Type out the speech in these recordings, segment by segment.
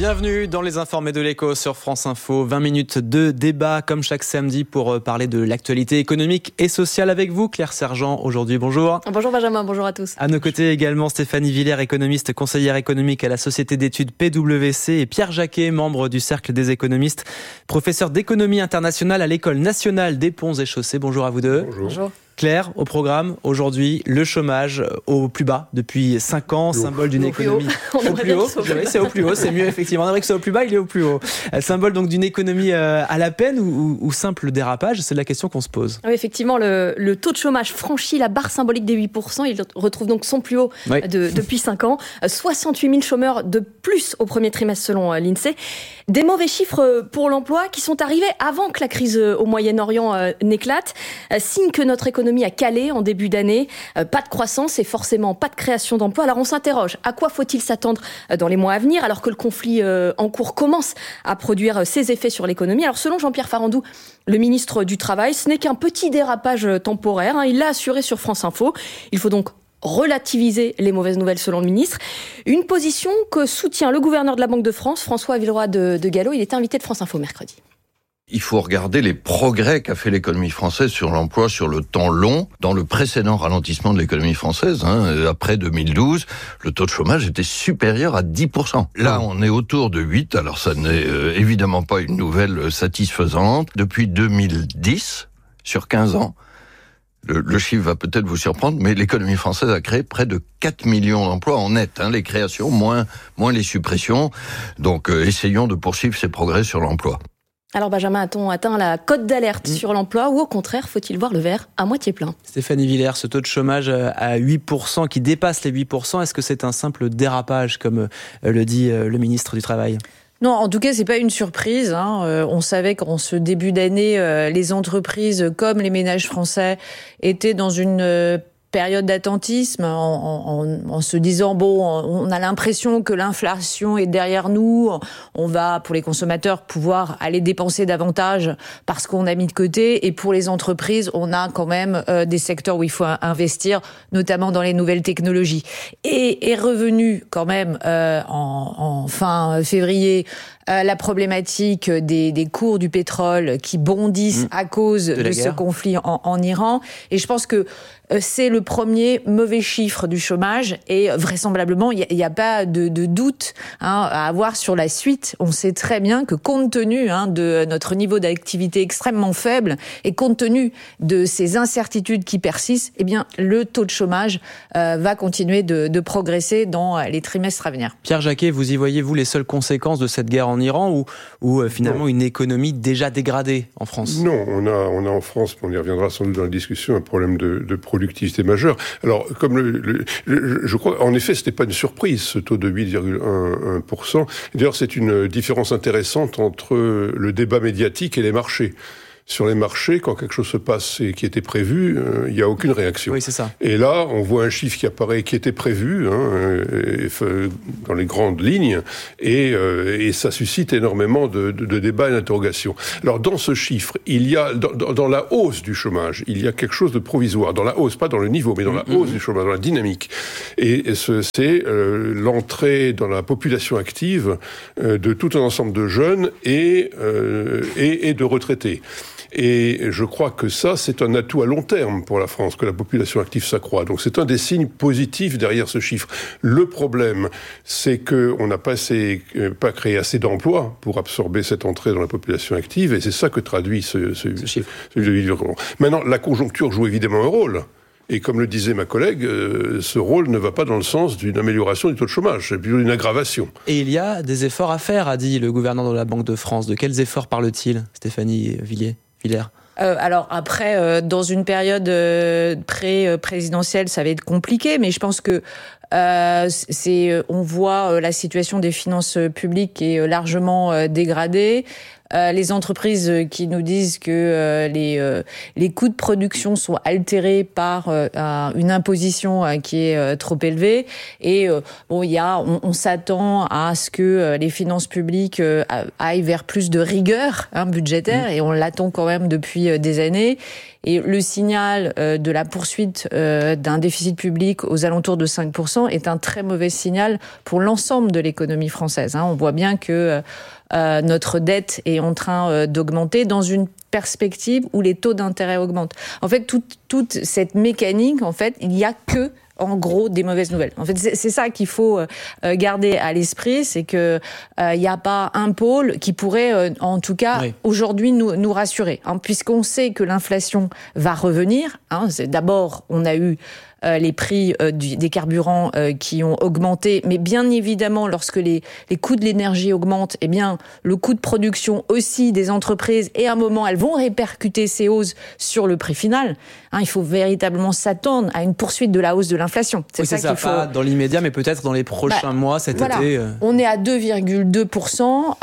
Bienvenue dans les informés de l'Écho sur France Info. 20 minutes de débat comme chaque samedi pour parler de l'actualité économique et sociale avec vous. Claire Sergent, aujourd'hui, bonjour. Bonjour Benjamin, bonjour à tous. À nos côtés également Stéphanie Villers, économiste, conseillère économique à la Société d'études PwC, et Pierre Jacquet, membre du Cercle des économistes, professeur d'économie internationale à l'École nationale des ponts et chaussées. Bonjour à vous deux. Bonjour. Claire, au programme, aujourd'hui, le chômage au plus bas depuis 5 ans, symbole d'une économie au plus haut. C'est au plus haut, c'est mieux effectivement. On aimerait que c'est au plus bas, il est au plus haut. Symbole donc d'une économie à la peine ou simple dérapage, c'est la question qu'on se pose. Oui, effectivement, le taux de chômage franchit la barre symbolique des 8%. Il retrouve donc son plus haut depuis 5 ans. 68 000 chômeurs de plus au premier trimestre selon l'INSEE. Des mauvais chiffres pour l'emploi qui sont arrivés avant que la crise au Moyen-Orient n'éclate. Signe que notre économie a calé en début d'année. Pas de croissance et forcément pas de création d'emplois. Alors on s'interroge, à quoi faut-il s'attendre dans les mois à venir alors que le conflit en cours commence à produire ses effets sur l'économie? Alors selon Jean-Pierre Farandou, le ministre du Travail, ce n'est qu'un petit dérapage temporaire. Il l'a assuré sur France Info. Il faut donc relativiser les mauvaises nouvelles selon le ministre. Une position que soutient le gouverneur de la Banque de France, François Villeroy de Galhau. Il était invité de France Info mercredi. Il faut regarder les progrès qu'a fait l'économie française sur l'emploi sur le temps long. Dans le précédent ralentissement de l'économie française, après 2012, le taux de chômage était supérieur à 10%. Là, on est autour de 8%, alors ça n'est évidemment pas une nouvelle satisfaisante. Depuis 2010, sur 15 ans, le chiffre va peut-être vous surprendre, mais l'économie française a créé près de 4 millions d'emplois en net. Les créations, moins les suppressions. Donc, essayons de poursuivre ces progrès sur l'emploi. Alors Benjamin, a-t-on atteint la cote d'alerte sur l'emploi ou au contraire, faut-il voir le verre à moitié plein? Stéphanie Villers, ce taux de chômage à 8% qui dépasse les 8%, est-ce que c'est un simple dérapage comme le dit le ministre du Travail? Non, en tout cas, c'est pas une surprise. On savait qu'en ce début d'année, les entreprises comme les ménages français étaient dans une période d'attentisme en se disant on a l'impression que l'inflation est derrière nous, on va pour les consommateurs pouvoir aller dépenser davantage parce qu'on a mis de côté, et pour les entreprises on a quand même des secteurs où il faut investir, notamment dans les nouvelles technologies. Et est revenu quand même en fin février la problématique des cours du pétrole qui bondissent à cause de ce conflit en Iran. Et je pense que c'est le premier mauvais chiffre du chômage, et vraisemblablement, il n'y a pas de doute à avoir sur la suite. On sait très bien que compte tenu de notre niveau d'activité extrêmement faible et compte tenu de ces incertitudes qui persistent, eh bien, le taux de chômage va continuer de progresser dans les trimestres à venir. Pierre Jacquet, vous y voyez-vous les seules conséquences de cette guerre en Iran ou finalement une économie déjà dégradée en France? Non, on a en France, on y reviendra sans doute dans la discussion, un problème de productivité majeure. Alors, comme je crois, en effet, c'était pas une surprise, ce taux de 8,1%. D'ailleurs, c'est une différence intéressante entre le débat médiatique et les marchés. Sur les marchés, quand quelque chose se passe et qui était prévu, il n'y a aucune réaction. Oui, c'est ça. Et là, on voit un chiffre qui apparaît, qui était prévu, dans les grandes lignes, et ça suscite énormément de débats et d'interrogations. Alors, dans ce chiffre, il y a, dans la hausse du chômage, il y a quelque chose de provisoire. Dans la hausse, pas dans le niveau, mais dans la hausse du chômage, dans la dynamique. Et c'est l'entrée dans la population active de tout un ensemble de jeunes et de retraités. Et je crois que ça, c'est un atout à long terme pour la France, que la population active s'accroît. Donc c'est un des signes positifs derrière ce chiffre. Le problème, c'est qu'on n'a pas créé assez d'emplois pour absorber cette entrée dans la population active, et c'est ça que traduit ce chiffre. Maintenant, la conjoncture joue évidemment un rôle. Et comme le disait ma collègue, ce rôle ne va pas dans le sens d'une amélioration du taux de chômage, c'est plutôt une aggravation. Et il y a des efforts à faire, a dit le gouverneur de la Banque de France. De quels efforts parle-t-il, Stéphanie Villers? Alors après, dans une période pré-présidentielle, ça va être compliqué, mais je pense que on voit la situation des finances publiques qui est largement dégradée. Les entreprises qui nous disent que les coûts de production sont altérés par une imposition qui est trop élevée, et on s'attend à ce que les finances publiques aillent vers plus de rigueur budgétaire, et on l'attend quand même depuis des années. Et le signal de la poursuite d'un déficit public aux alentours de 5% est un très mauvais signal pour l'ensemble de l'économie française. On voit bien que notre dette est en train d'augmenter dans une perspective où les taux d'intérêt augmentent. En fait, toute cette mécanique, en fait, il n'y a que en gros des mauvaises nouvelles. En fait, c'est ça qu'il faut garder à l'esprit, c'est que il n'y a pas un pôle qui pourrait, en tout cas, aujourd'hui nous rassurer, puisqu'on sait que l'inflation va revenir. D'abord, on a eu les prix des carburants qui ont augmenté, mais bien évidemment, lorsque les coûts de l'énergie augmentent, eh bien, le coût de production aussi des entreprises, et à un moment, elles vont répercuter ces hausses sur le prix final. Il faut véritablement s'attendre à une poursuite de la hausse de l'inflation. C'est ça qu'il faut. Pas dans l'immédiat, mais peut-être dans les prochains mois, cet été. On est à 2,2%.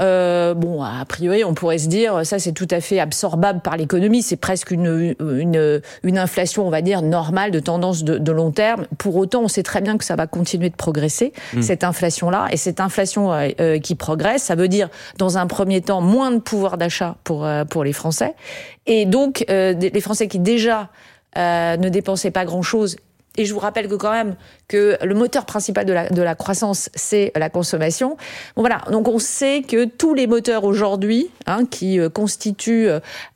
A priori, on pourrait se dire, ça, c'est tout à fait absorbable par l'économie. C'est presque une inflation, on va dire, normale, de tendance de long terme. Pour autant, on sait très bien que ça va continuer de progresser, cette inflation-là. Et cette inflation qui progresse, ça veut dire, dans un premier temps, moins de pouvoir d'achat pour les Français. Et donc, les Français qui déjà ne dépensaient pas grand-chose. Et je vous rappelle que quand même que le moteur principal de la croissance, c'est la consommation. Donc on sait que tous les moteurs aujourd'hui qui constituent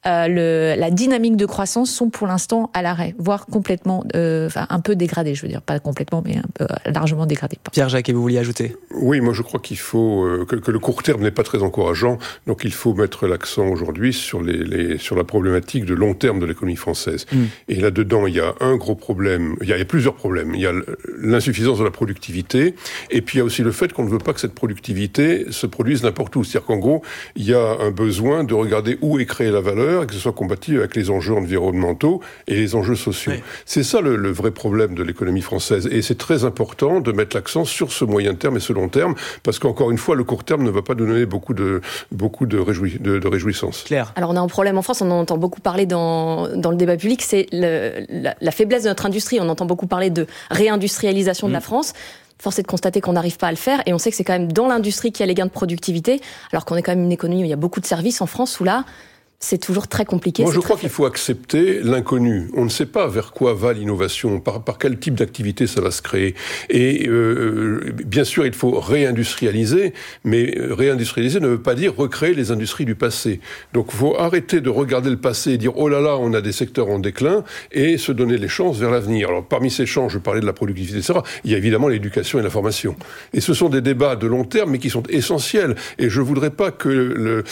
la dynamique de croissance sont pour l'instant à l'arrêt, voire complètement, un peu dégradés, je veux dire, pas complètement, mais un peu largement dégradés. Pierre-Jacques, et vous vouliez ajouter ? Oui, moi je crois qu'il faut que le court terme n'est pas très encourageant, donc il faut mettre l'accent aujourd'hui sur la problématique de long terme de l'économie française. Et là-dedans, il y a un gros problème, il y a plusieurs problèmes. Il y a l'insuffisance de la productivité, et puis il y a aussi le fait qu'on ne veut pas que cette productivité se produise n'importe où. C'est-à-dire qu'en gros, il y a un besoin de regarder où est créée la valeur, et que ce soit combattu avec les enjeux environnementaux et les enjeux sociaux. Oui. C'est ça le vrai problème de l'économie française, et c'est très important de mettre l'accent sur ce moyen terme et ce long terme, parce qu'encore une fois, le court terme ne va pas nous donner beaucoup de réjouissance. Claire. Alors on a un problème en France, on en entend beaucoup parler dans le débat public, c'est la faiblesse de notre industrie. On entend beaucoup parler de réindustrialisation de la France. Force est de constater qu'on n'arrive pas à le faire, et on sait que c'est quand même dans l'industrie qu'il y a les gains de productivité, alors qu'on est quand même une économie où il y a beaucoup de services en France, où là, c'est toujours très compliqué. Moi, je crois qu'il faut accepter l'inconnu. On ne sait pas vers quoi va l'innovation, par quel type d'activité ça va se créer. Et bien sûr, il faut réindustrialiser, mais réindustrialiser ne veut pas dire recréer les industries du passé. Donc, il faut arrêter de regarder le passé et dire « Oh là là, on a des secteurs en déclin » et se donner les chances vers l'avenir. Alors, parmi ces chances, je parlais de la productivité, etc., il y a évidemment l'éducation et la formation. Et ce sont des débats de long terme, mais qui sont essentiels. Et je ne voudrais pas que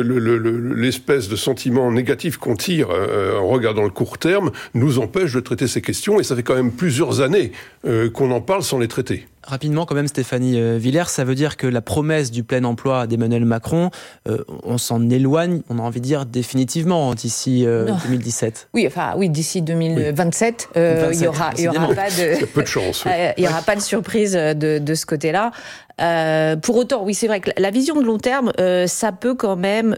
l'espèce de sentiment négatif qu'on tire en regardant le court terme nous empêche de traiter ces questions, et ça fait quand même plusieurs années qu'on en parle sans les traiter. Rapidement, quand même, Stéphanie Villers, ça veut dire que la promesse du plein emploi d'Emmanuel Macron, on s'en éloigne, on a envie de dire définitivement, d'ici 2017. Oui, d'ici 2027, il y aura pas de... Il y a peu de chance. Il n'y aura pas de surprise de ce côté-là. Pour autant, oui, c'est vrai que la vision de long terme, ça peut quand même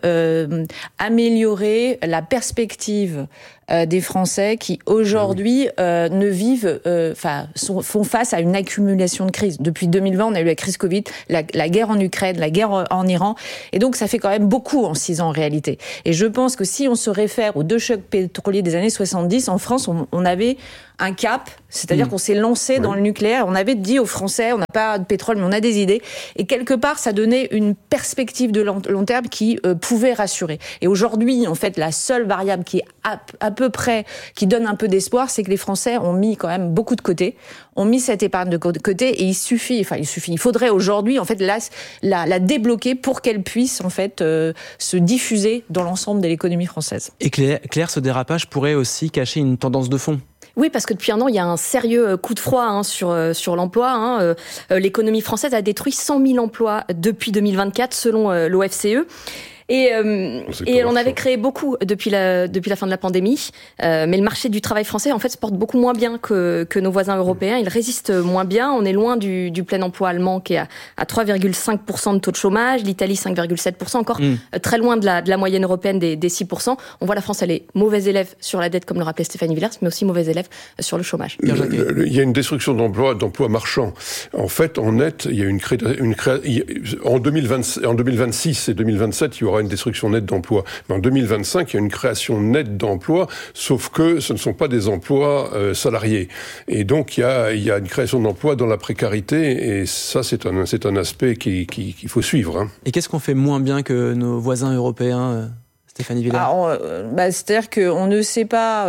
améliorer la perspective des Français qui aujourd'hui ne vivent, font face à une accumulation de crises. Depuis 2020, on a eu la crise Covid, la guerre en Ukraine, la guerre en Iran, et donc ça fait quand même beaucoup en 6 ans en réalité. Et je pense que si on se réfère aux 2 chocs pétroliers des années 70, en France, on avait un cap, c'est-à-dire qu'on s'est lancé dans le nucléaire. On avait dit aux Français, on n'a pas de pétrole, mais on a des idées. Et quelque part, ça donnait une perspective de long terme qui pouvait rassurer. Et aujourd'hui, en fait, la seule variable qui est à peu près, qui donne un peu d'espoir, c'est que les Français ont mis quand même beaucoup de côté, ont mis cette épargne de côté, et il faudrait aujourd'hui, en fait, la débloquer pour qu'elle puisse, en fait, se diffuser dans l'ensemble de l'économie française. Et Claire, ce dérapage pourrait aussi cacher une tendance de fond. Oui, parce que depuis un an, il y a un sérieux coup de froid sur l'emploi. L'économie française a détruit 100 000 emplois depuis 2024, selon l'OFCE. Et on avait créé beaucoup depuis la fin de la pandémie, mais le marché du travail français en fait se porte beaucoup moins bien que nos voisins européens. Il résiste moins bien. On est loin du plein emploi allemand qui est à 3,5% de taux de chômage, l'Italie 5,7%, encore très loin de la moyenne européenne des 6%. On voit la France, elle est mauvaise élève sur la dette, comme le rappelait Stéphanie Villers, mais aussi mauvaise élève sur le chômage. Il y a une destruction d'emplois marchands. En fait, en net, il y a en 2026 et 2027, il y aura aura une destruction nette d'emplois. Mais en 2025, il y a une création nette d'emplois, sauf que ce ne sont pas des emplois salariés. Et donc, il y a une création d'emplois dans la précarité, et ça, c'est un aspect qu'il faut suivre. Hein. Et qu'est-ce qu'on fait moins bien que nos voisins européens, Stéphanie Villers? C'est-à-dire qu'on ne sait pas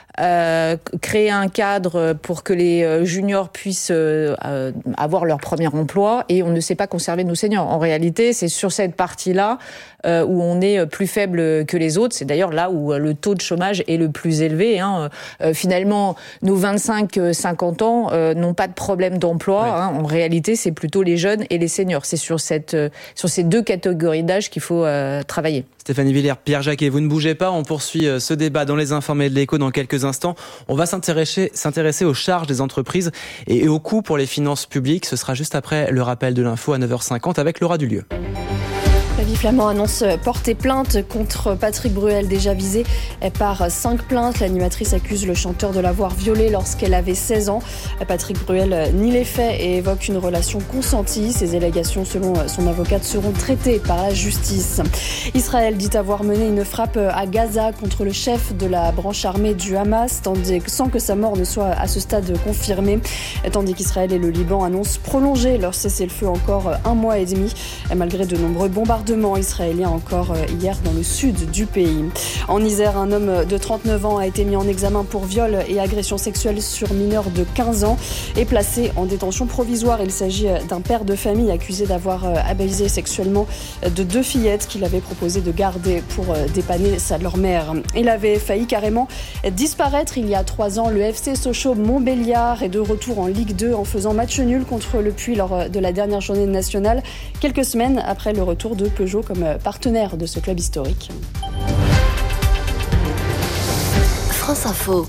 créer un cadre pour que les juniors puissent avoir leur premier emploi, et on ne sait pas conserver nos seniors. En réalité, c'est sur cette partie-là où on est plus faible que les autres. C'est d'ailleurs là où le taux de chômage est le plus élevé. Finalement, nos 25-50 ans n'ont pas de problème d'emploi. Ouais. En réalité, c'est plutôt les jeunes et les seniors. C'est sur ces deux catégories d'âge qu'il faut travailler. Stéphanie Villers, Pierre Jacquet, vous ne bougez pas. On poursuit ce débat dans les Informés de l'Écho dans quelques instants. On va s'intéresser aux charges des entreprises et aux coûts pour les finances publiques. Ce sera juste après le rappel de l'info à 9h50 avec Laura Dulieu. Flavie Flament annonce porter plainte contre Patrick Bruel, déjà visé par 5 plaintes. L'animatrice accuse le chanteur de l'avoir violée lorsqu'elle avait 16 ans. Patrick Bruel nie les faits et évoque une relation consentie. Ces allégations, selon son avocate, seront traitées par la justice. Israël dit avoir mené une frappe à Gaza contre le chef de la branche armée du Hamas, sans que sa mort ne soit à ce stade confirmée, tandis qu'Israël et le Liban annoncent prolonger leur cessez-le-feu encore 1 mois et demi, malgré de nombreux bombardements israélien encore hier dans le sud du pays. En Isère, un homme de 39 ans a été mis en examen pour viol et agression sexuelle sur mineur de 15 ans et placé en détention provisoire. Il s'agit d'un père de famille accusé d'avoir abusé sexuellement de 2 fillettes qu'il avait proposé de garder pour dépanner leur mère. Il avait failli carrément disparaître il y a 3 ans. Le FC Sochaux-Montbéliard est de retour en Ligue 2 en faisant match nul contre le Puy lors de la dernière journée nationale, quelques semaines après le retour de Peugeot comme partenaire de ce club historique. France Info.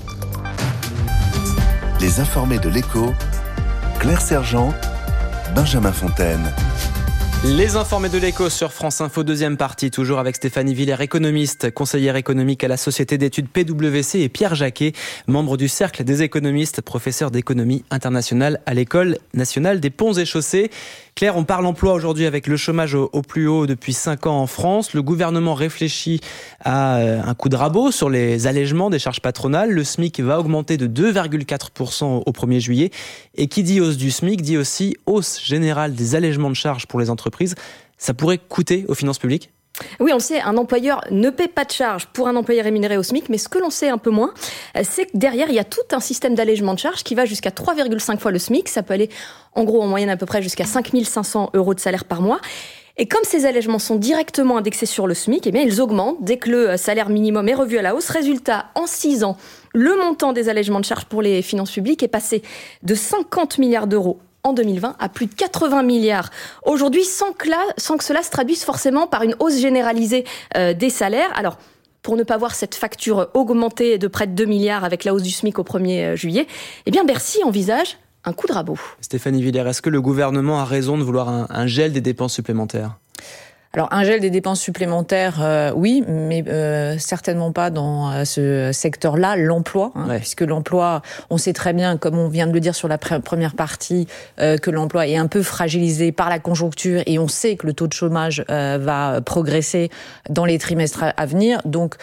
Les Informés de l'Écho, Claire Sergent, Benjamin Fontaine. Les Informés de l'Écho sur France Info, deuxième partie, toujours avec Stéphanie Villers, économiste, conseillère économique à la Société d'études PwC, et Pierre Jacquet, membre du Cercle des économistes, professeur d'économie internationale à l'École nationale des ponts et chaussées. Claire, on parle emploi aujourd'hui avec le chômage au plus haut depuis 5 ans en France. Le gouvernement réfléchit à un coup de rabot sur les allègements des charges patronales. Le SMIC va augmenter de 2,4% au 1er juillet. Et qui dit hausse du SMIC dit aussi hausse générale des allègements de charges pour les entreprises. Ça pourrait coûter aux finances publiques ? Oui, on le sait, un employeur ne paie pas de charges pour un employé rémunéré au SMIC, mais ce que l'on sait un peu moins, c'est que derrière, il y a tout un système d'allègement de charges qui va jusqu'à 3,5 fois le SMIC. Ça peut aller, en gros, en moyenne à peu près jusqu'à 5 500 € de salaire par mois. Et comme ces allègements sont directement indexés sur le SMIC, eh bien, ils augmentent dès que le salaire minimum est revu à la hausse. Résultat, en 6 ans, le montant des allègements de charges pour les finances publiques est passé de 50 milliards d'euros en 2020 à plus de 80 milliards aujourd'hui, sans que cela se traduise forcément par une hausse généralisée des salaires. Alors, pour ne pas voir cette facture augmenter de près de 2 milliards avec la hausse du SMIC au 1er juillet, eh bien Bercy envisage un coup de rabot. Stéphanie Villers, est-ce que le gouvernement a raison de vouloir un gel des dépenses supplémentaires ? Alors, un gel des dépenses supplémentaires, oui, mais certainement pas dans ce secteur-là, l'emploi, ouais. Puisque l'emploi, on sait très bien, comme on vient de le dire sur la première partie, que l'emploi est un peu fragilisé par la conjoncture, et on sait que le taux de chômage va progresser dans les trimestres à venir. Donc,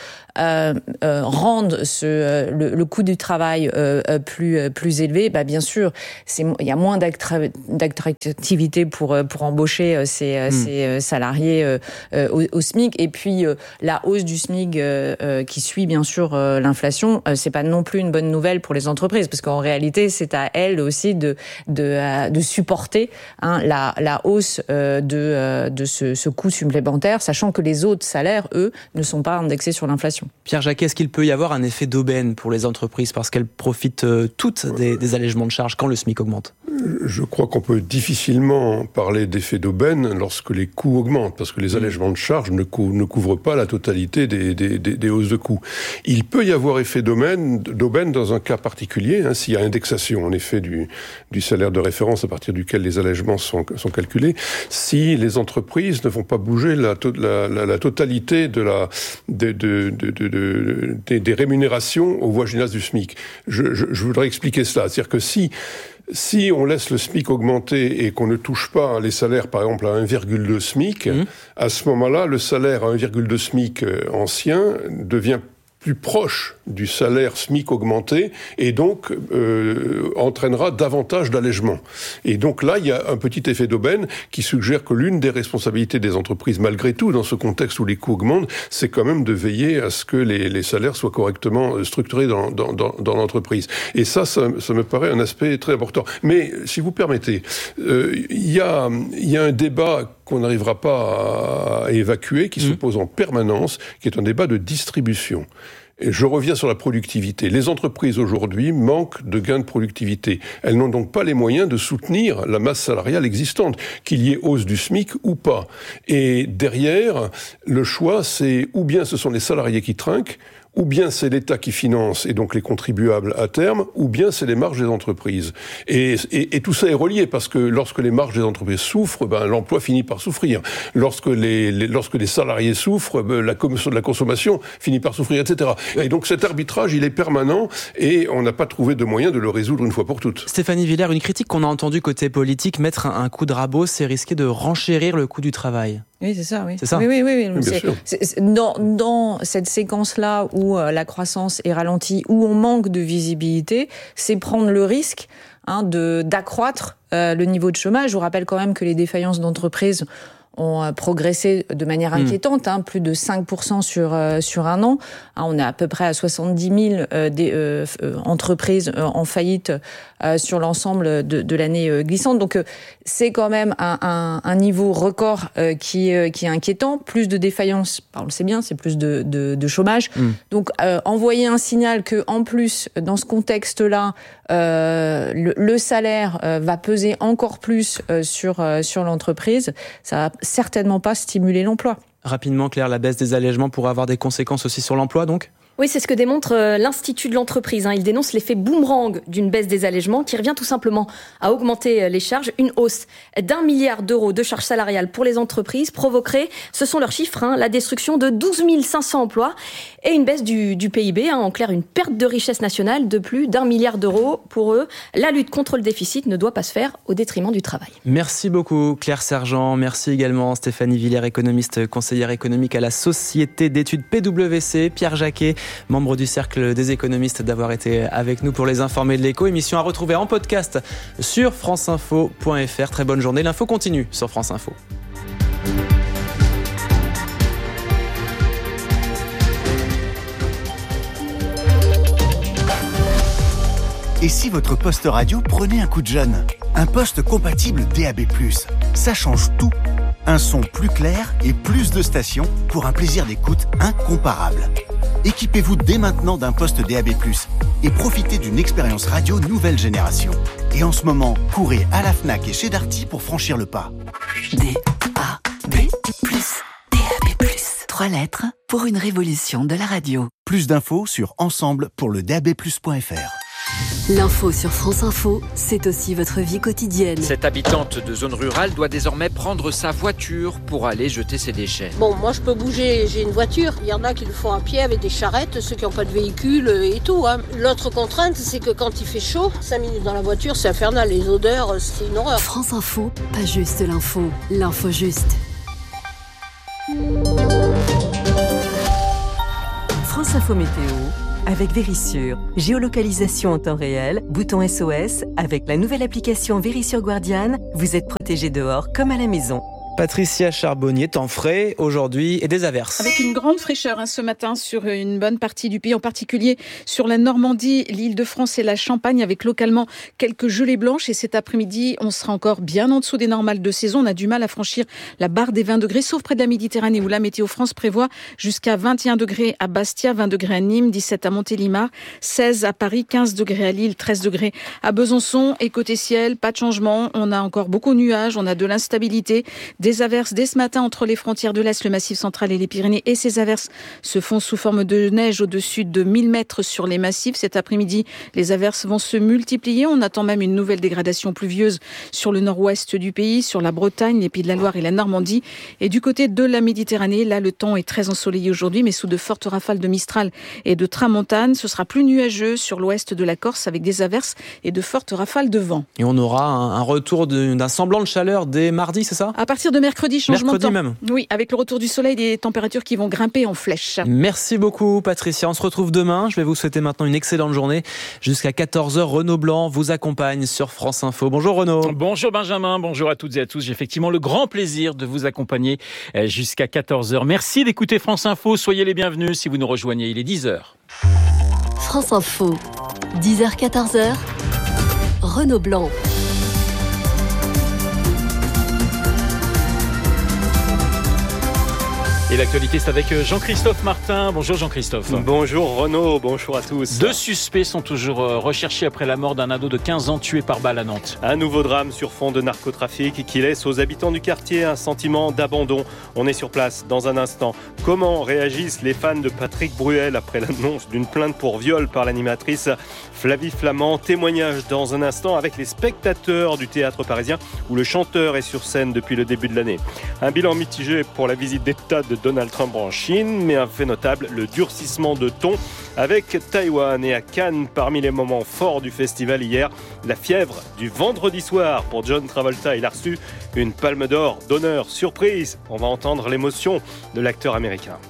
rendre le coût du travail plus élevé, bien sûr, il y a moins d'attractivité pour embaucher ces salariés au SMIC, et puis la hausse du SMIC qui suit bien sûr l'inflation, c'est pas non plus une bonne nouvelle pour les entreprises, parce qu'en réalité c'est à elles aussi de supporter la hausse de ce coût supplémentaire, sachant que les autres salaires, eux, ne sont pas indexés sur l'inflation. Pierre Jacquet, est-ce qu'il peut y avoir un effet d'aubaine pour les entreprises parce qu'elles profitent toutes des allègements de charges quand le SMIC augmente ? Je crois qu'on peut difficilement parler d'effet d'aubaine lorsque les coûts augmentent, parce que les allègements de charges ne couvrent pas la totalité des hausses de coûts. Il peut y avoir effet d'aubaine dans un cas particulier, s'il y a indexation en effet du salaire de référence à partir duquel les allègements sont calculés, si les entreprises ne font pas bouger la totalité des rémunérations aux voies générales du SMIC. Je voudrais expliquer cela. C'est-à-dire que si Si on laisse le SMIC augmenter et qu'on ne touche pas les salaires, par exemple, à 1,2 SMIC, à ce moment-là, le salaire à 1,2 SMIC ancien devient plus proche du salaire SMIC augmenté et donc entraînera davantage d'allègements. Et donc là, il y a un petit effet d'aubaine qui suggère que l'une des responsabilités des entreprises, malgré tout, dans ce contexte où les coûts augmentent, c'est quand même de veiller à ce que les salaires soient correctement structurés dans l'entreprise. Et ça me paraît un aspect très important. Mais si vous permettez, il y a un débat qu'on n'arrivera pas à évacuer, qui se pose en permanence, qui est un débat de distribution. Et je reviens sur la productivité. Les entreprises aujourd'hui manquent de gains de productivité. Elles n'ont donc pas les moyens de soutenir la masse salariale existante, qu'il y ait hausse du SMIC ou pas. Et derrière, le choix, c'est ou bien ce sont les salariés qui trinquent, ou bien c'est l'État qui finance et donc les contribuables à terme, ou bien c'est les marges des entreprises. Et tout ça est relié parce que lorsque les marges des entreprises souffrent, l'emploi finit par souffrir. Lorsque les salariés souffrent, la consommation finit par souffrir, etc. Et donc cet arbitrage, il est permanent et on n'a pas trouvé de moyen de le résoudre une fois pour toutes. Stéphanie Villers, une critique qu'on a entendue côté politique, mettre un coup de rabot, c'est risquer de renchérir le coût du travail. Oui, c'est ça, oui. C'est ça ? Oui. Bien sûr. Dans cette séquence-là où la croissance est ralentie, où on manque de visibilité, c'est prendre le risque d'accroître le niveau de chômage. Je vous rappelle quand même que les défaillances d'entreprises ont progressé de manière inquiétante, plus de 5% sur un an. On est à peu près à 70 000 entreprises en faillite sur l'ensemble de l'année glissante. Donc c'est quand même un niveau record qui est inquiétant. Plus de défaillances, on le sait bien, c'est plus de chômage. Donc envoyer un signal que en plus dans ce contexte-là, le salaire va peser encore plus sur l'entreprise, ça va certainement pas stimuler l'emploi. Rapidement, Claire, la baisse des allègements pourrait avoir des conséquences aussi sur l'emploi, donc ? Oui, c'est ce que démontre l'Institut de l'entreprise. Il dénonce l'effet boomerang d'une baisse des allègements qui revient tout simplement à augmenter les charges. Une hausse d'1 milliard d'euros de charges salariales pour les entreprises provoquerait, ce sont leurs chiffres, la destruction de 12 500 emplois et une baisse du PIB. En clair, une perte de richesse nationale de plus d'1 milliard d'euros. Pour eux, la lutte contre le déficit ne doit pas se faire au détriment du travail. Merci beaucoup Claire Sergent. Merci également Stéphanie Villers, économiste, conseillère économique à la Société d'études PwC. Pierre Jacquet, membre du Cercle des économistes, d'avoir été avec nous pour les informer de l'écho. Émission à retrouver en podcast sur franceinfo.fr. Très bonne journée. L'info continue sur France Info. Et si votre poste radio prenait un coup de jeune ? Un poste compatible DAB+, ça change tout. Un son plus clair et plus de stations pour un plaisir d'écoute incomparable. Équipez-vous dès maintenant d'un poste DAB+, et profitez d'une expérience radio nouvelle génération. Et en ce moment, courez à la Fnac et chez Darty pour franchir le pas. DAB+, DAB+. 3 lettres pour une révolution de la radio. Plus d'infos sur ensemble-pour-le-DAB+.fr. L'info sur France Info, c'est aussi votre vie quotidienne. Cette habitante de zone rurale doit désormais prendre sa voiture pour aller jeter ses déchets. Bon, moi je peux bouger, j'ai une voiture. Il y en a qui le font à pied avec des charrettes, ceux qui n'ont pas de véhicule et tout. L'autre contrainte, c'est que quand il fait chaud, 5 minutes dans la voiture, c'est infernal. Les odeurs, c'est une horreur. France Info, pas juste l'info, l'info juste. France Info Météo avec Vérissure. Géolocalisation en temps réel, bouton SOS. Avec la nouvelle application Vérissure Guardian, vous êtes protégé dehors comme à la maison. Patricia Charbonnier, temps frais aujourd'hui et des averses. Avec une grande fraîcheur ce matin sur une bonne partie du pays, en particulier sur la Normandie, l'Île-de-France et la Champagne, avec localement quelques gelées blanches. Et cet après-midi, on sera encore bien en dessous des normales de saison. On a du mal à franchir la barre des 20 degrés, sauf près de la Méditerranée où la Météo France prévoit jusqu'à 21 degrés à Bastia, 20 degrés à Nîmes, 17 à Montélimar, 16 à Paris, 15 degrés à Lille, 13 degrés à Besançon. Et côté ciel, pas de changement. On a encore beaucoup de nuages, on a de l'instabilité, des Des averses dès ce matin entre les frontières de l'Est, le Massif central et les Pyrénées. Et ces averses se font sous forme de neige au-dessus de 1000 mètres sur les massifs. Cet après-midi, les averses vont se multiplier. On attend même une nouvelle dégradation pluvieuse sur le nord-ouest du pays, sur la Bretagne, les Pays de la Loire et la Normandie. Et du côté de la Méditerranée, là, le temps est très ensoleillé aujourd'hui, mais sous de fortes rafales de Mistral et de tramontane. Ce sera plus nuageux sur l'ouest de la Corse avec des averses et de fortes rafales de vent. Et on aura un retour d'un semblant de chaleur dès mardi, c'est ça ? À partir de mercredi, changement de temps. Même. Oui, avec le retour du soleil, des températures qui vont grimper en flèche. Merci beaucoup Patricia, on se retrouve demain. Je vais vous souhaiter maintenant une excellente journée. Jusqu'à 14h, Renaud Blanc vous accompagne sur France Info. Bonjour Renaud. Bonjour Benjamin, bonjour à toutes et à tous. J'ai effectivement le grand plaisir de vous accompagner jusqu'à 14h. Merci d'écouter France Info, soyez les bienvenus si vous nous rejoignez, il est 10h. France Info, 10h-14h, Renaud Blanc. Et l'actualité, c'est avec Jean-Christophe Martin. Bonjour Jean-Christophe. Bonjour Renaud, bonjour à tous. 2 suspects sont toujours recherchés après la mort d'un ado de 15 ans tué par balle à Nantes. Un nouveau drame sur fond de narcotrafic qui laisse aux habitants du quartier un sentiment d'abandon. On est sur place dans un instant. Comment réagissent les fans de Patrick Bruel après l'annonce d'une plainte pour viol par l'animatrice Flavie Flament? Témoignage dans un instant avec les spectateurs du théâtre parisien où le chanteur est sur scène depuis le début de l'année. Un bilan mitigé pour la visite d'État de Donald Trump en Chine, mais un fait notable, le durcissement de ton avec Taïwan. Et à Cannes, parmi les moments forts du festival hier, la fièvre du vendredi soir pour John Travolta. Il a reçu une palme d'or d'honneur surprise. On va entendre l'émotion de l'acteur américain.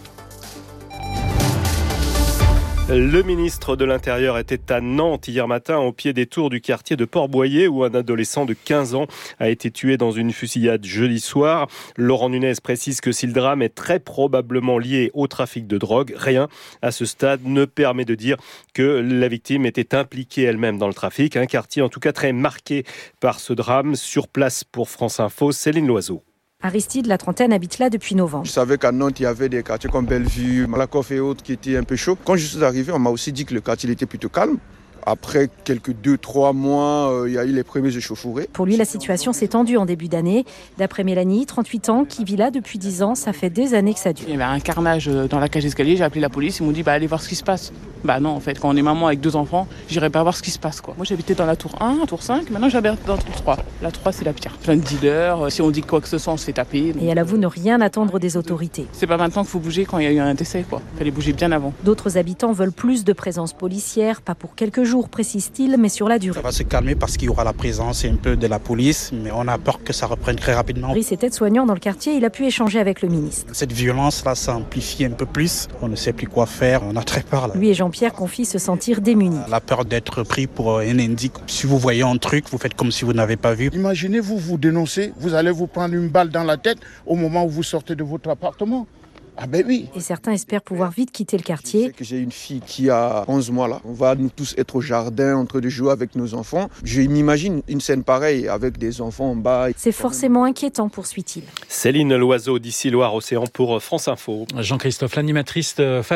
Le ministre de l'Intérieur était à Nantes hier matin au pied des tours du quartier de Port-Boyer où un adolescent de 15 ans a été tué dans une fusillade jeudi soir. Laurent Nunez précise que si le drame est très probablement lié au trafic de drogue, rien à ce stade ne permet de dire que la victime était impliquée elle-même dans le trafic. Un quartier en tout cas très marqué par ce drame. Sur place pour France Info, Céline Loiseau. Aristide, la trentaine, habite là depuis novembre. Je savais qu'à Nantes, il y avait des quartiers comme Bellevue, Malakoff et autres qui étaient un peu chauds. Quand je suis arrivé, on m'a aussi dit que le quartier était plutôt calme. Après quelques 2-3 mois, il y a eu les premiers échauffourées. Pour lui, la situation s'est tendue en début d'année. D'après Mélanie, 38 ans, qui vit là depuis 10 ans, ça fait des années que ça dure. Il y avait un carnage dans la cage d'escalier, j'ai appelé la police, ils m'ont dit allez voir ce qui se passe. Non, en fait, quand on est maman avec 2 enfants, j'irai pas voir ce qui se passe, quoi. Moi, j'habitais dans la tour 1, tour 5, maintenant j'habite dans la tour 3. La 3, c'est la pire. Plein de dealers, si on dit quoi que ce soit, on se fait taper. Et elle avoue ne rien attendre des autorités. C'est pas maintenant qu'il faut bouger quand il y a eu un décès, quoi. Il fallait bouger bien avant. D'autres habitants veulent plus de présence policière, pas pour quelques jours, précise-t-il, mais sur la durée. Ça va se calmer parce qu'il y aura la présence un peu de la police, mais on a peur que ça reprenne très rapidement. Brice est aide-soignant dans le quartier, il a pu échanger avec le ministre. Cette violence-là s'amplifie un peu plus, on ne sait plus quoi faire, on a très peur. Là. Lui et Jean-Pierre confient se sentir démunis. La peur d'être pris pour un indice. Si vous voyez un truc, vous faites comme si vous n'avez pas vu. Imaginez, vous dénoncez, vous allez vous prendre une balle dans la tête au moment où vous sortez de votre appartement. Ah ben oui. Et certains espèrent pouvoir vite quitter le quartier. Je sais que j'ai une fille qui a 11 mois là. On va nous tous être au jardin en train de jouer avec nos enfants. Je m'imagine une scène pareille avec des enfants en bas. C'est forcément inquiétant, poursuit-il. Céline Loiseau d'ici Loire-Océan pour France Info. Jean-Christophe, l'animatrice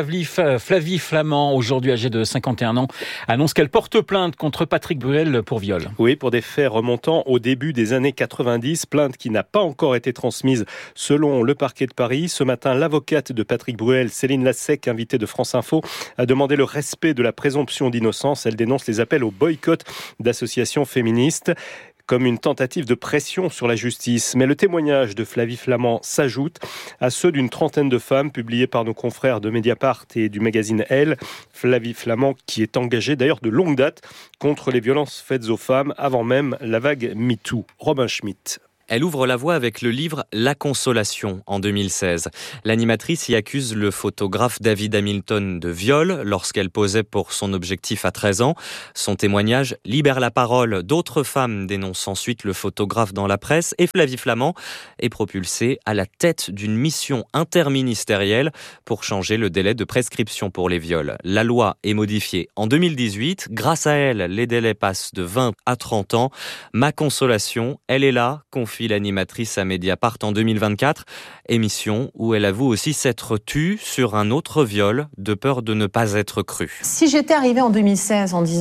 Flavie Flament, aujourd'hui âgée de 51 ans, annonce qu'elle porte plainte contre Patrick Bruel pour viol. Oui, pour des faits remontant au début des années 90, plainte qui n'a pas encore été transmise selon le parquet de Paris. Ce matin, l'avocat de Patrick Bruel, Céline Lassec, invitée de France Info, a demandé le respect de la présomption d'innocence. Elle dénonce les appels au boycott d'associations féministes comme une tentative de pression sur la justice. Mais le témoignage de Flavie Flament s'ajoute à ceux d'une trentaine de femmes publiés par nos confrères de Mediapart et du magazine Elle. Flavie Flament qui est engagée d'ailleurs de longue date contre les violences faites aux femmes avant même la vague MeToo. Robin Schmitt. Elle ouvre la voie avec le livre La Consolation en 2016. L'animatrice y accuse le photographe David Hamilton de viol lorsqu'elle posait pour son objectif à 13 ans. Son témoignage libère la parole. D'autres femmes dénoncent ensuite le photographe dans la presse et Flavie Flament est propulsée à la tête d'une mission interministérielle pour changer le délai de prescription pour les viols. La loi est modifiée en 2018. Grâce à elle, les délais passent de 20 à 30 ans. Ma consolation, elle est là, confie l'animatrice à Mediapart en 2024, émission où elle avoue aussi s'être tue sur un autre viol de peur de ne pas être crue. Si j'étais arrivée en 2016 en disant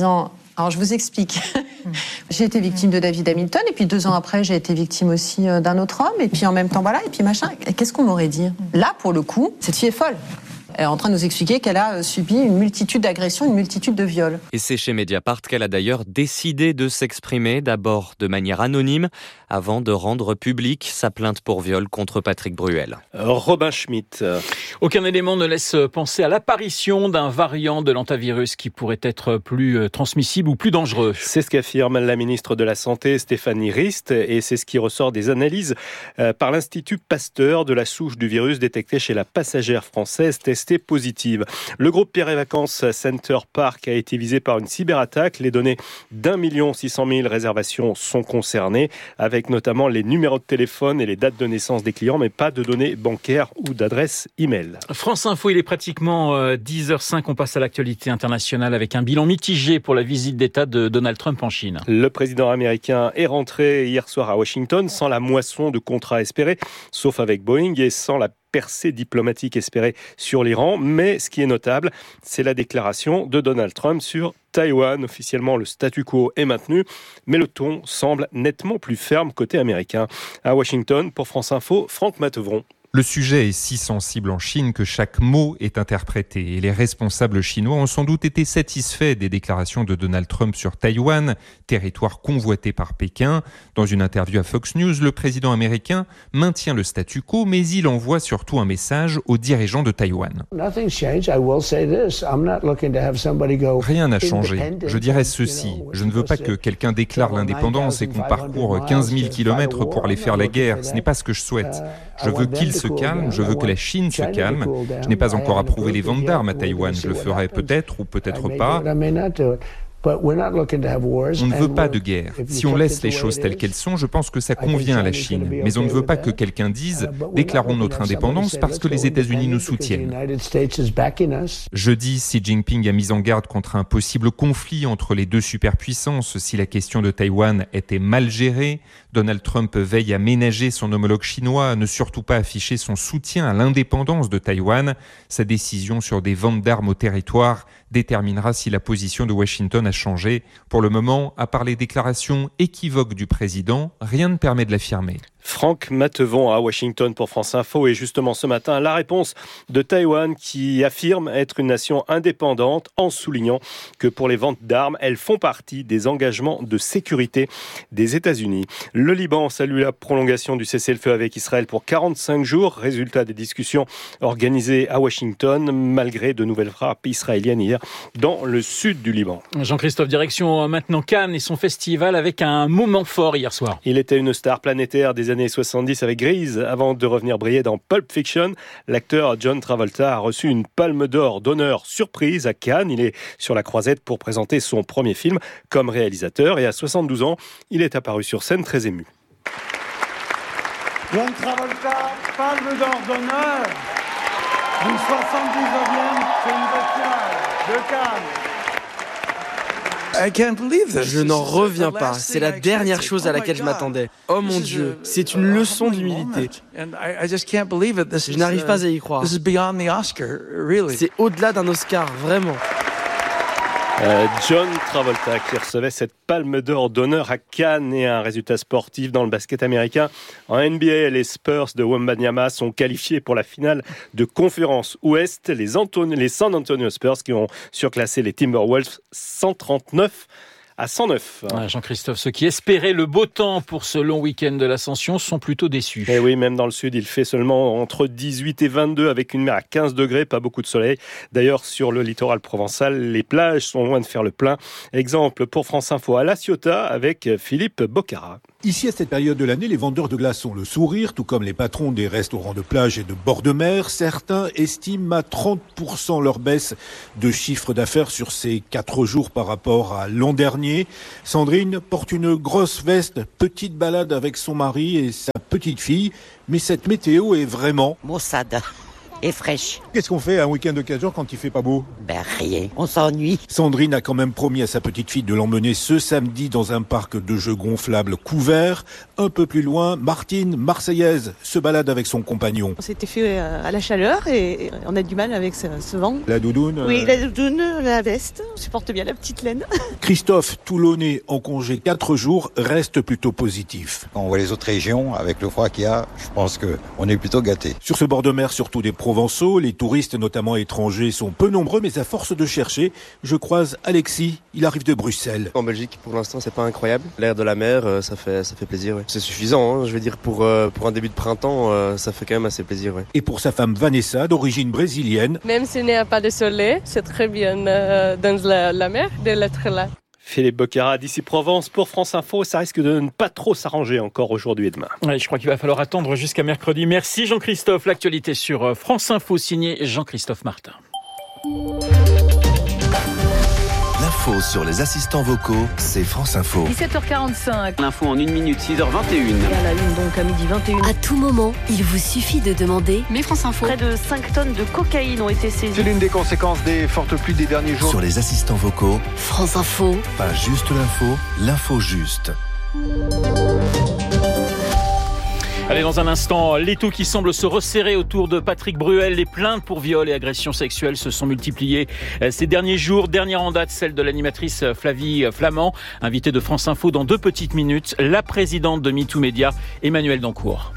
Alors je vous explique. J'ai été victime de David Hamilton et puis 2 ans après j'ai été victime aussi d'un autre homme et puis en même temps voilà et puis machin. Qu'est-ce qu'on m'aurait dit ? Là pour le coup, cette fille est folle. Elle est en train de nous expliquer qu'elle a subi une multitude d'agressions, une multitude de viols. Et c'est chez Mediapart qu'elle a d'ailleurs décidé de s'exprimer, d'abord de manière anonyme, avant de rendre publique sa plainte pour viol contre Patrick Bruel. Robin Schmitt. Aucun élément ne laisse penser à l'apparition d'un variant de l'hantavirus qui pourrait être plus transmissible ou plus dangereux. C'est ce qu'affirme la ministre de la Santé, Stéphanie Rist, et c'est ce qui ressort des analyses par l'Institut Pasteur de la souche du virus détectée chez la passagère française testée positive. Le groupe Pierre et Vacances Center Park a été visé par une cyberattaque. Les données d'1 600 000 réservations sont concernées, avec notamment les numéros de téléphone et les dates de naissance des clients, mais pas de données bancaires ou d'adresse email. France Info, il est pratiquement 10h05. On passe à l'actualité internationale avec un bilan mitigé pour la visite d'État de Donald Trump en Chine. Le président américain est rentré hier soir à Washington sans la moisson de contrats espérés, sauf avec Boeing, et sans la percée diplomatique espérée sur l'Iran. Mais ce qui est notable, c'est la déclaration de Donald Trump sur Taïwan. Officiellement, le statu quo est maintenu, mais le ton semble nettement plus ferme côté américain. À Washington, pour France Info, Franck Matevron. Le sujet est si sensible en Chine que chaque mot est interprété et les responsables chinois ont sans doute été satisfaits des déclarations de Donald Trump sur Taïwan, territoire convoité par Pékin. Dans une interview à Fox News, le président américain maintient le statu quo, mais il envoie surtout un message aux dirigeants de Taïwan. Rien n'a changé. Je dirais ceci. Je ne veux pas que quelqu'un déclare l'indépendance et qu'on parcourt 15 000 kilomètres pour aller faire la guerre. Ce n'est pas ce que je souhaite. Je veux qu'il se calme, je veux que la Chine se calme. Je n'ai pas encore approuvé les ventes d'armes à Taïwan. Je le ferai peut-être ou peut-être pas. On ne veut pas de guerre. Si on laisse les choses telles qu'elles sont, je pense que ça convient à la Chine. Mais on ne veut pas que quelqu'un dise « déclarons notre indépendance parce que les États-Unis nous soutiennent ». Jeudi, Xi Jinping a mis en garde contre un possible conflit entre les deux superpuissances si la question de Taïwan était mal gérée. Donald Trump veille à ménager son homologue chinois, à ne surtout pas afficher son soutien à l'indépendance de Taïwan. Sa décision sur des ventes d'armes au territoire déterminera si la position de Washington a changé. Pour le moment, à part les déclarations équivoques du président, rien ne permet de l'affirmer. Franck Matevon à Washington pour France Info. Et justement ce matin, la réponse de Taïwan qui affirme être une nation indépendante en soulignant que pour les ventes d'armes, elles font partie des engagements de sécurité des États-Unis. Le Liban salue la prolongation du cessez-le-feu avec Israël pour 45 jours, résultat des discussions organisées à Washington malgré de nouvelles frappes israéliennes hier dans le sud du Liban. Jean-Christophe, direction maintenant Cannes et son festival avec un moment fort hier soir. Il était une star planétaire des années 70 avec Grease avant de revenir briller dans Pulp Fiction. L'acteur John Travolta a reçu une palme d'or d'honneur surprise à Cannes. Il est sur la croisette pour présenter son premier film comme réalisateur et à 72 ans, il est apparu sur scène très ému. John Travolta, palme d'or d'honneur du 79e festival de Cannes. Je n'en reviens pas. C'est la dernière chose à laquelle je m'attendais. Oh mon Dieu, c'est une leçon d'humilité. Je n'arrive pas à y croire. C'est au-delà d'un Oscar, vraiment. John Travolta qui recevait cette palme d'or d'honneur à Cannes et un résultat sportif dans le basket américain. En NBA, les Spurs de Wembanyama sont qualifiés pour la finale de conférence Ouest. Les San Antonio Spurs qui ont surclassé les Timberwolves 139 à 109. Jean-Christophe, ceux qui espéraient le beau temps pour ce long week-end de l'Ascension sont plutôt déçus. Et oui, même dans le sud, il fait seulement entre 18 et 22 avec une mer à 15 degrés, pas beaucoup de soleil. D'ailleurs, sur le littoral provençal, les plages sont loin de faire le plein. Exemple pour France Info à La Ciotat avec Philippe Boccara. Ici, à cette période de l'année, les vendeurs de glace ont le sourire, tout comme les patrons des restaurants de plage et de bord de mer. Certains estiment à 30% leur baisse de chiffre d'affaires sur ces 4 jours par rapport à l'an dernier. Sandrine porte une grosse veste, petite balade avec son mari et sa petite fille. Mais cette météo est vraiment... maussade. et fraîche. Qu'est-ce qu'on fait un week-end de 4 jours quand il fait pas beau ? Rien, on s'ennuie. Sandrine a quand même promis à sa petite fille de l'emmener ce samedi dans un parc de jeux gonflables couvert. Un peu plus loin, Martine, marseillaise, se balade avec son compagnon. On s'était fait à la chaleur et on a du mal avec ce vent. La doudoune Oui, la doudoune, la veste. On supporte bien la petite laine. Christophe, Toulonnais en congé 4 jours, reste plutôt positif. Quand on voit les autres régions, avec le froid qu'il y a, je pense qu'on est plutôt gâtés. Sur ce bord de mer, surtout des Provençaux, les touristes, notamment étrangers, sont peu nombreux, mais à force de chercher, je croise Alexis, il arrive de Bruxelles. En Belgique, pour l'instant, c'est pas incroyable. L'air de la mer, ça fait plaisir. Ouais. C'est suffisant, je veux dire, pour un début de printemps, ça fait quand même assez plaisir. Ouais. Et pour sa femme Vanessa, d'origine brésilienne. Même s'il n'y a pas de soleil, c'est très bien dans la mer d'être là. Philippe Boccara d'ici Provence pour France Info. Ça risque de ne pas trop s'arranger encore aujourd'hui et demain. Ouais, je crois qu'il va falloir attendre jusqu'à mercredi. Merci Jean-Christophe. L'actualité sur France Info, signé Jean-Christophe Martin. L'info sur les assistants vocaux, c'est France Info. 17h45. L'info en 1 minute, 6h21. Et à la une, donc à midi 21. À tout moment, il vous suffit de demander. Mais France Info. Près de 5 tonnes de cocaïne ont été saisies. C'est l'une des conséquences des fortes pluies des derniers jours. Sur les assistants vocaux, France Info. Pas juste l'info, l'info juste. Allez, dans un instant, l'étau qui semble se resserrer autour de Patrick Bruel. Les plaintes pour viol et agressions sexuelles se sont multipliées ces derniers jours. Dernière en date, celle de l'animatrice Flavie Flament, invitée de France Info dans 2 petites minutes. La présidente de MeToo Média, Emmanuelle Dancourt.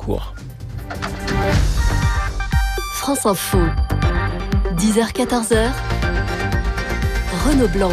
France Info. 10h-14h. Renaud Blanc.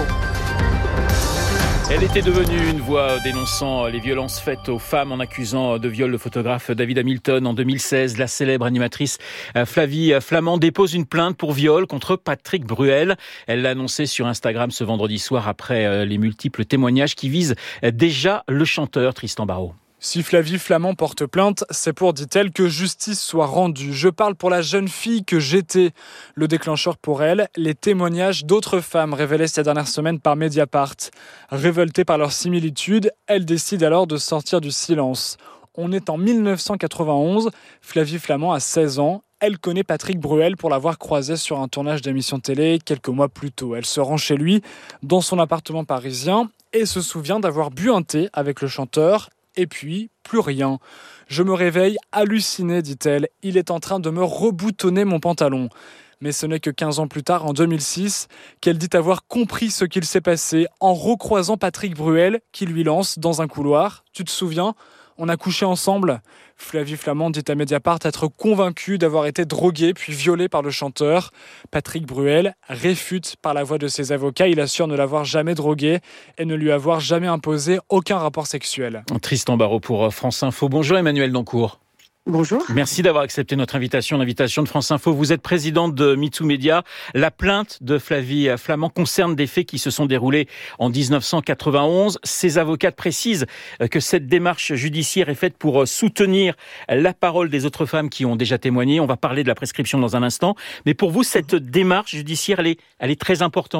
Elle était devenue une voix dénonçant les violences faites aux femmes en accusant de viol le photographe David Hamilton. En 2016, la célèbre animatrice Flavie Flament dépose une plainte pour viol contre Patrick Bruel. Elle l'a annoncé sur Instagram ce vendredi soir après les multiples témoignages qui visent déjà le chanteur Tristan Barraud. Si Flavie Flament porte plainte, c'est pour, dit-elle, que justice soit rendue. Je parle pour la jeune fille que j'étais. Le déclencheur pour elle, les témoignages d'autres femmes révélés ces dernières semaines par Mediapart. Révoltée par leur similitude, elle décide alors de sortir du silence. On est en 1991, Flavie Flament a 16 ans. Elle connaît Patrick Bruel pour l'avoir croisé sur un tournage d'émission télé quelques mois plus tôt. Elle se rend chez lui, dans son appartement parisien, et se souvient d'avoir bu un thé avec le chanteur. Et puis, plus rien. Je me réveille hallucinée, dit-elle. Il est en train de me reboutonner mon pantalon. Mais ce n'est que 15 ans plus tard, en 2006, qu'elle dit avoir compris ce qu'il s'est passé en recroisant Patrick Bruel qui lui lance dans un couloir. Tu te souviens ? On a couché ensemble. Flavie Flament dit à Mediapart être convaincue d'avoir été droguée puis violée par le chanteur. Patrick Bruel réfute par la voix de ses avocats. Il assure ne l'avoir jamais droguée et ne lui avoir jamais imposé aucun rapport sexuel. Tristan Barraud pour France Info. Bonjour Emmanuelle Dancourt. Bonjour. Merci d'avoir accepté notre invitation, l'invitation de France Info. Vous êtes présidente de MeToo Média. La plainte de Flavie Flament concerne des faits qui se sont déroulés en 1991. Ses avocates précisent que cette démarche judiciaire est faite pour soutenir la parole des autres femmes qui ont déjà témoigné. On va parler de la prescription dans un instant. Mais pour vous, cette démarche judiciaire, elle est très importante ?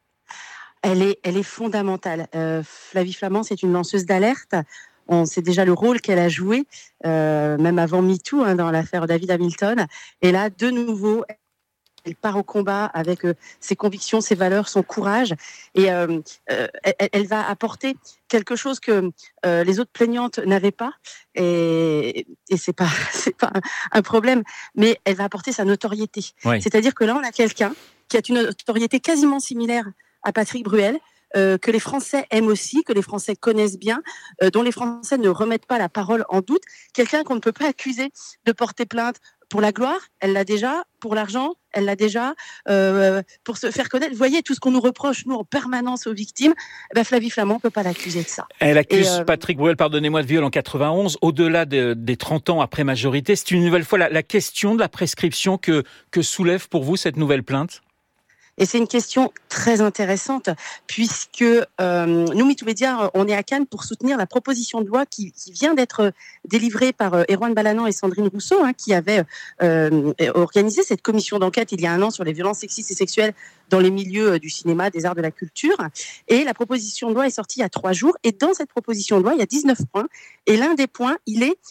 Elle est fondamentale. Flavie Flament, c'est une lanceuse d'alerte. On sait déjà le rôle qu'elle a joué, même avant MeToo, dans l'affaire David Hamilton. Et là, de nouveau, elle part au combat avec ses convictions, ses valeurs, son courage. Et elle va apporter quelque chose que les autres plaignantes n'avaient pas. Et c'est pas un problème, mais elle va apporter sa notoriété. Oui. C'est-à-dire que là, on a quelqu'un qui a une notoriété quasiment similaire à Patrick Bruel, que les Français aiment aussi, que les Français connaissent bien, dont les Français ne remettent pas la parole en doute. Quelqu'un qu'on ne peut pas accuser de porter plainte pour la gloire, elle l'a déjà, pour l'argent, elle l'a déjà, pour se faire connaître. Vous voyez, tout ce qu'on nous reproche, nous, en permanence aux victimes, Flavie Flament ne peut pas l'accuser de ça. Elle accuse Patrick Bruel, pardonnez-moi, de viol en 91, au-delà des 30 ans après majorité. C'est une nouvelle fois la question de la prescription que soulève pour vous cette nouvelle plainte ? Et c'est une question très intéressante puisque nous, MeToo Média, on est à Cannes pour soutenir la proposition de loi qui vient d'être délivrée par Erwan Balanan et Sandrine Rousseau, qui avaient organisé cette commission d'enquête il y a 1 an sur les violences sexistes et sexuelles dans les milieux du cinéma, des arts, de la culture. Et la proposition de loi est sortie il y a 3 jours. Et dans cette proposition de loi, il y a 19 points. Et l'un des points, il est